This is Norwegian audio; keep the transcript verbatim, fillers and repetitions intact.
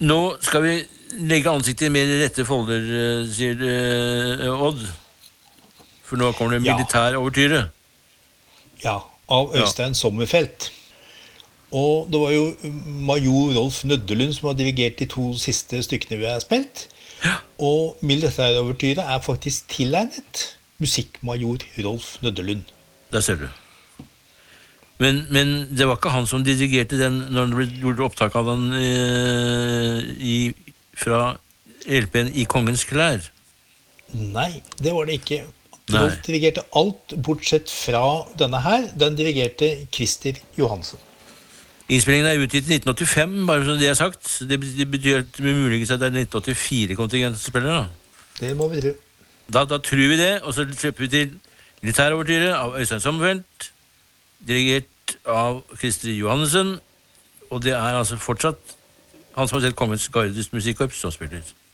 Nå skal vi legge ansiktet mer i rette folder, eh, sier eh, Odd. For nå kommer det Ja. militærovertyret. Ja, av Ja. Øystein Sommerfelt. Og det var jo major Rolf Nøddelund som har dirigert de to siste stykkene vi har spilt. Ja. Og militærovertyret er faktisk tilegnet musikkmajor Rolf Nøddelund. Der ser du. Men, men det var ikke han som dirigerte den når det ble gjort opptak av den eh, i, fra L P-en I Kongens klær. Nei, det var det ikke. Nei. Rolf dirigerte alt bortsett fra denne her. Den dirigerte Christer Johansen. Innspillingen er utgitt i nitten åttifem, bare så det er sagt. Det det betyr at det muligens at det er nitten åttifire-kontingent som spiller da. Det må vi tro. Da, da tror vi det, og så slipper vi til militærovertyret av Øystein Sommerfelt, dirigert av Christer Johansen, og det er altså fortsatt han som har sett Kongens Gardes musikkorps som spiller.